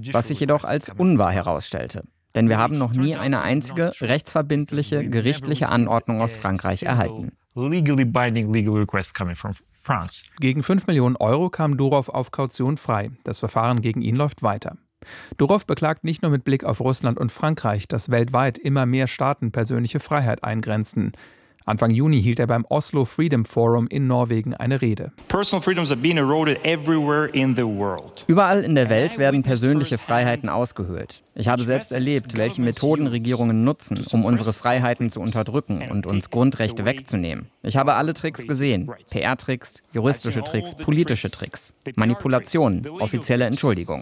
was sich jedoch als unwahr herausstellte. Denn wir haben noch nie eine einzige rechtsverbindliche, gerichtliche Anordnung aus Frankreich erhalten. Gegen 5 Millionen Euro kam Durov auf Kaution frei. Das Verfahren gegen ihn läuft weiter. Durov beklagt nicht nur mit Blick auf Russland und Frankreich, dass weltweit immer mehr Staaten persönliche Freiheit eingrenzen. Anfang Juni hielt er beim Oslo Freedom Forum in Norwegen eine Rede. Überall in der Welt werden persönliche Freiheiten ausgehöhlt. Ich habe selbst erlebt, welche Methoden Regierungen nutzen, um unsere Freiheiten zu unterdrücken und uns Grundrechte wegzunehmen. Ich habe alle Tricks gesehen. PR-Tricks, juristische Tricks, politische Tricks, Manipulationen, offizielle Entschuldigungen.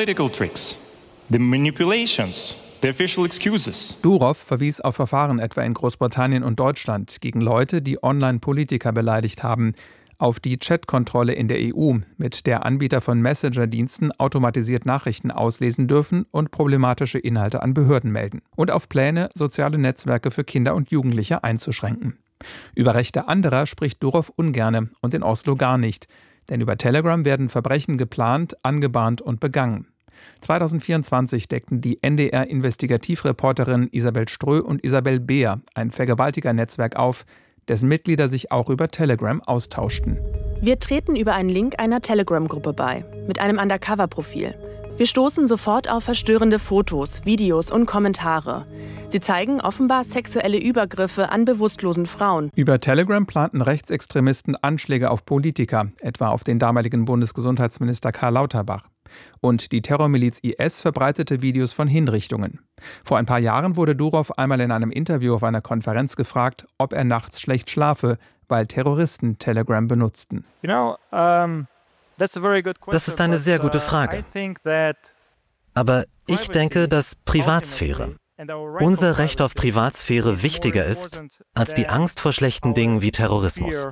Durov verwies auf Verfahren etwa in Großbritannien und Deutschland gegen Leute, die Online-Politiker beleidigt haben, auf die Chatkontrolle in der EU, mit der Anbieter von Messenger-Diensten automatisiert Nachrichten auslesen dürfen und problematische Inhalte an Behörden melden, und auf Pläne, soziale Netzwerke für Kinder und Jugendliche einzuschränken. Über Rechte anderer spricht Durov ungerne und in Oslo gar nicht, denn über Telegram werden Verbrechen geplant, angebahnt und begangen. 2024 deckten die NDR-Investigativreporterin Isabel Strö und Isabel Beer ein Vergewaltigernetzwerk auf, dessen Mitglieder sich auch über Telegram austauschten. Wir treten über einen Link einer Telegram-Gruppe bei, mit einem Undercover-Profil. Wir stoßen sofort auf verstörende Fotos, Videos und Kommentare. Sie zeigen offenbar sexuelle Übergriffe an bewusstlosen Frauen. Über Telegram planten Rechtsextremisten Anschläge auf Politiker, etwa auf den damaligen Bundesgesundheitsminister Karl Lauterbach. Und die Terrormiliz IS verbreitete Videos von Hinrichtungen. Vor ein paar Jahren wurde Durov einmal in einem Interview auf einer Konferenz gefragt, ob er nachts schlecht schlafe, weil Terroristen Telegram benutzten. Das ist eine sehr gute Frage. Aber ich denke, dass Privatsphäre, unser Recht auf Privatsphäre wichtiger ist als die Angst vor schlechten Dingen wie Terrorismus.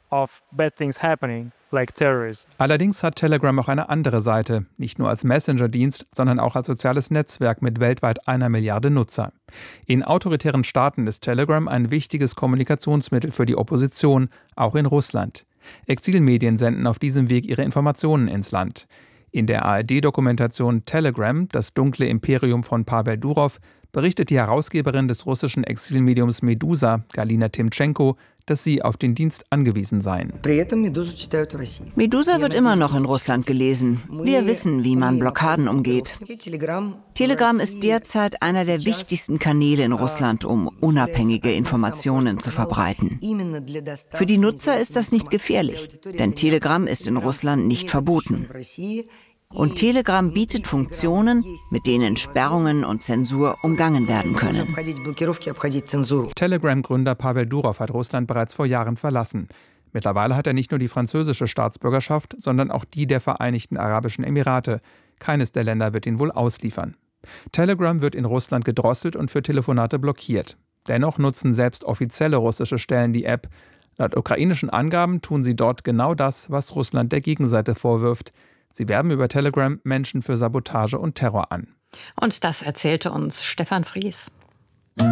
Allerdings hat Telegram auch eine andere Seite, nicht nur als Messenger-Dienst, sondern auch als soziales Netzwerk mit weltweit 1 Milliarde Nutzer. In autoritären Staaten ist Telegram ein wichtiges Kommunikationsmittel für die Opposition, auch in Russland. Exilmedien senden auf diesem Weg ihre Informationen ins Land. In der ARD-Dokumentation Telegram, das dunkle Imperium von Pavel Durov, berichtet die Herausgeberin des russischen Exilmediums Medusa, Galina Timtschenko, dass sie auf den Dienst angewiesen seien. Medusa wird immer noch in Russland gelesen. Wir wissen, wie man Blockaden umgeht. Telegram ist derzeit einer der wichtigsten Kanäle in Russland, um unabhängige Informationen zu verbreiten. Für die Nutzer ist das nicht gefährlich, denn Telegram ist in Russland nicht verboten. Und Telegram bietet Funktionen, mit denen Sperrungen und Zensur umgangen werden können. Telegram-Gründer Pavel Durov hat Russland bereits vor Jahren verlassen. Mittlerweile hat er nicht nur die französische Staatsbürgerschaft, sondern auch die der Vereinigten Arabischen Emirate. Keines der Länder wird ihn wohl ausliefern. Telegram wird in Russland gedrosselt und für Telefonate blockiert. Dennoch nutzen selbst offizielle russische Stellen die App. Laut ukrainischen Angaben tun sie dort genau das, was Russland der Gegenseite vorwirft. Sie werben über Telegram Menschen für Sabotage und Terror an. Und das erzählte uns Stefan Fries.